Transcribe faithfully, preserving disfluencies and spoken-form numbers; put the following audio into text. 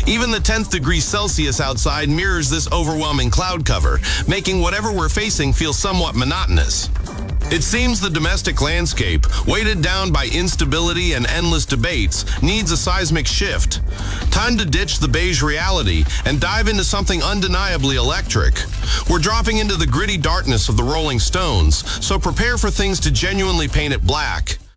Even the tenth degree Celsius outside mirrors this overwhelming cloud cover, making whatever we're facing feel somewhat monotonous. It seems the domestic landscape, weighted down by instability and endless debates, needs a seismic shift. Time to ditch the beige reality and dive into something undeniably electric. We're dropping into the gritty darkness of the Rolling Stones, so prepare for things to genuinely paint it black.